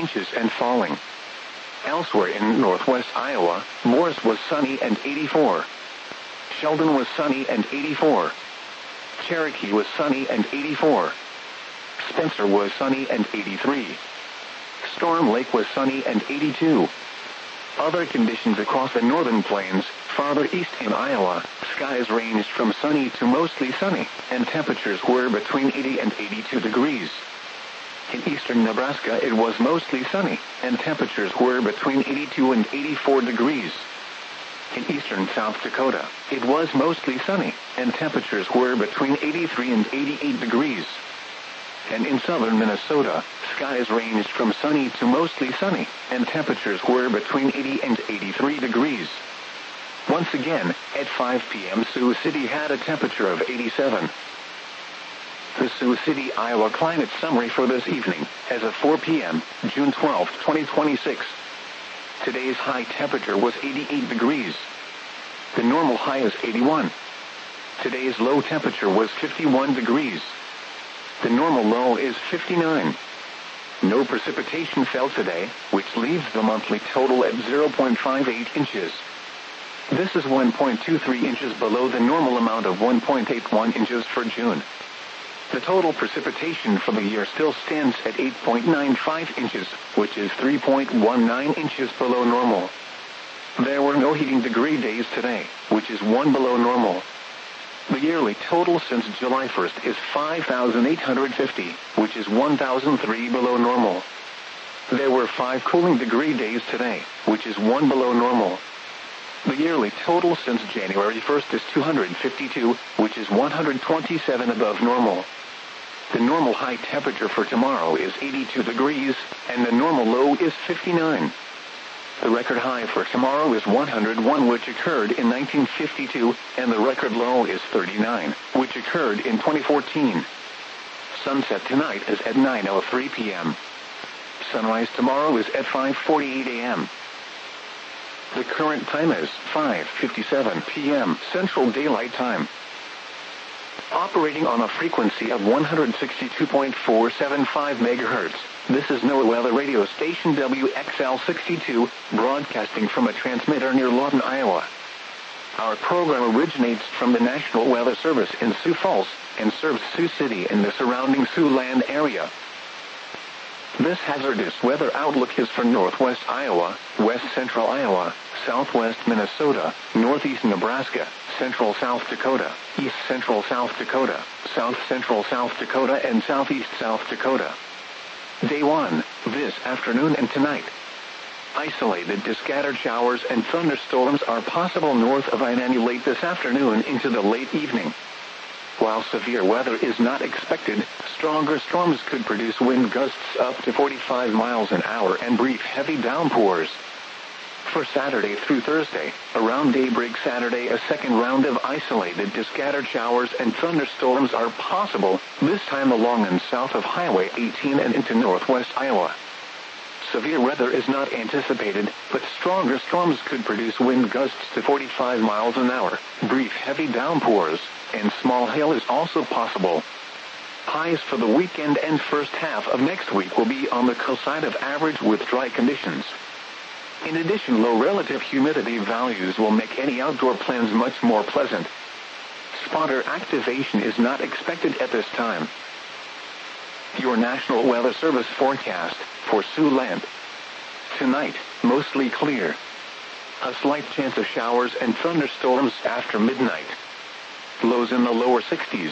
inches and falling. Elsewhere in northwest Iowa, Morris was sunny and 84. Sheldon was sunny and 84. Cherokee was sunny and 84. Spencer was sunny and 83. Storm Lake was sunny and 82. Other conditions across the northern plains, farther east in Iowa, skies ranged from sunny to mostly sunny, and temperatures were between 80 and 82 degrees. In eastern Nebraska it was mostly sunny, and temperatures were between 82 and 84 degrees. In eastern South Dakota, it was mostly sunny, and temperatures were between 83 and 88 degrees. And in southern Minnesota, skies ranged from sunny to mostly sunny, and temperatures were between 80 and 83 degrees. Once again, at 5 p.m. Sioux City had a temperature of 87. The Sioux City, Iowa climate summary for this evening, as of 4 p.m., June 12, 2026. Today's high temperature was 88 degrees. The normal high is 81. Today's low temperature was 51 degrees. The normal low is 59. No precipitation fell today, which leaves the monthly total at 0.58 inches. This is 1.23 inches below the normal amount of 1.81 inches for June. The total precipitation for the year still stands at 8.95 inches, which is 3.19 inches below normal. There were no heating degree days today, which is 1 below normal. The yearly total since July 1st is 5,850, which is 1,003 below normal. There were 5 cooling degree days today, which is 1 below normal. The yearly total since January 1st is 252, which is 127 above normal. The normal high temperature for tomorrow is 82 degrees, and the normal low is 59. The record high for tomorrow is 101, which occurred in 1952, and the record low is 39, which occurred in 2014. Sunset tonight is at 9:03 p.m. Sunrise tomorrow is at 5:48 a.m. The current time is 5:57 p.m. Central Daylight Time. Operating on a frequency of 162.475 MHz, this is NOAA Weather Radio Station WXL62, broadcasting from a transmitter near Lawton, Iowa. Our program originates from the National Weather Service in Sioux Falls, and serves Sioux City and the surrounding Siouxland area. This hazardous weather outlook is for northwest Iowa, west central Iowa, southwest Minnesota, northeast Nebraska, central South Dakota, east central South Dakota, south central South Dakota, and southeast South Dakota. Day 1, this afternoon and tonight. Isolated to scattered showers and thunderstorms are possible north of I-90 late this afternoon into the late evening. While severe weather is not expected, stronger storms could produce wind gusts up to 45 miles an hour and brief heavy downpours. For Saturday through Thursday, around daybreak Saturday, a second round of isolated to scattered showers and thunderstorms are possible, this time along and south of Highway 18 and into northwest Iowa. Severe weather is not anticipated, but stronger storms could produce wind gusts to 45 miles an hour, brief heavy downpours, and small hail is also possible. Highs for the weekend and first half of next week will be on the coast side of average with dry conditions. In addition, low relative humidity values will make any outdoor plans much more pleasant. Spotter activation is not expected at this time. Your National Weather Service forecast for Siouxland. Tonight, mostly clear. A slight chance of showers and thunderstorms after midnight. Lows in the lower 60s.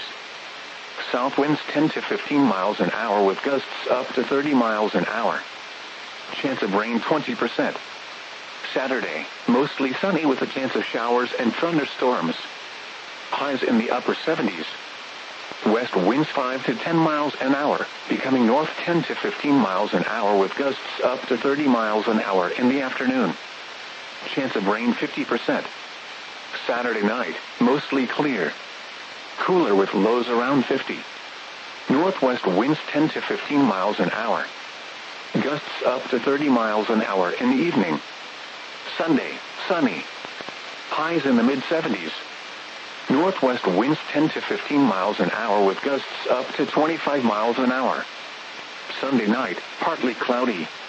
South winds 10 to 15 miles an hour with gusts up to 30 miles an hour. Chance of rain 20%. Saturday, mostly sunny with a chance of showers and thunderstorms. Highs in the upper 70s. West winds 5 to 10 miles an hour, becoming north 10 to 15 miles an hour with gusts up to 30 miles an hour in the afternoon. Chance of rain 50%. Saturday night, mostly clear. Cooler with lows around 50. Northwest winds 10 to 15 miles an hour. Gusts up to 30 miles an hour in the evening. Sunday, sunny. Highs in the mid-70s. Northwest winds 10 to 15 miles an hour with gusts up to 25 miles an hour. Sunday night, partly cloudy.